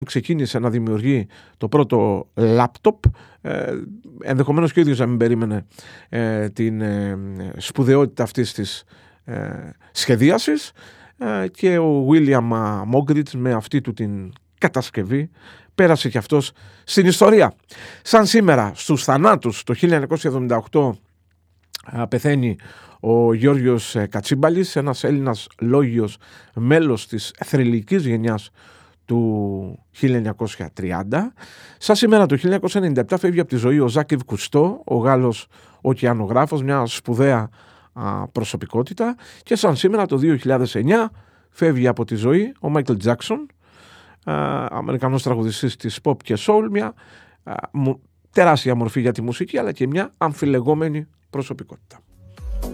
ξεκίνησε να δημιουργεί το πρώτο λάπτοπ, ενδεχομένως και ο ίδιος να μην περίμενε την σπουδαιότητα αυτής της σχεδίασης, και ο William Moggridge με αυτή του την κατασκευή πέρασε και αυτός στην ιστορία. Σαν σήμερα στους θανάτους το 1978 πεθαίνει ο Γιώργος Κατσίμπαλης, ένας Έλληνας λόγιος, μέλος της θρυλικής γενιάς του 1930. Σαν σήμερα το 1997 φεύγει από τη ζωή ο Ζάκ Ιβ Κουστό, ο Γάλλος ωκεανογράφος, μια σπουδαία προσωπικότητα. Και σαν σήμερα το 2009 φεύγει από τη ζωή ο Μάικλ Τζάκσον, Αμερικανός τραγουδιστής της pop και soul, μια τεράστια μορφή για τη μουσική, αλλά και μια αμφιλεγόμενη προσωπικότητα.